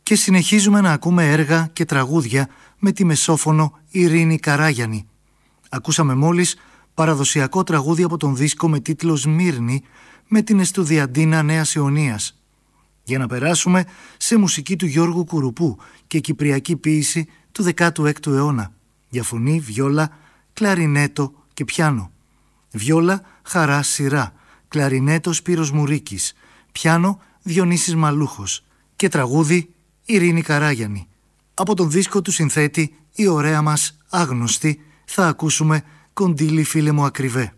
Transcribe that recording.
Και συνεχίζουμε να ακούμε έργα και τραγούδια με τη μεσόφωνο Ειρήνη Καράγιαννη. Ακούσαμε μόλις παραδοσιακό τραγούδι από τον δίσκο με τίτλο «Σμύρνη» με την Εστουδιαντίνα Νέας Ιωνίας. Για να περάσουμε σε μουσική του Γιώργου Κουρουπού και κυπριακή ποίηση του 16ου αιώνα για φωνή, βιόλα, κλαρινέτο και πιάνο. Βιόλα Χαράς Σειρά, κλαρινέτο Σπύρος Μουρίκης, πιάνο Διονύσης Μαλούχος και τραγούδι Ειρήνη Καράγιαννη. Από τον δίσκο του συνθέτη «Η ωραία μας άγνωστη» θα ακούσουμε «Κοντήλι φίλε μου ακριβέ».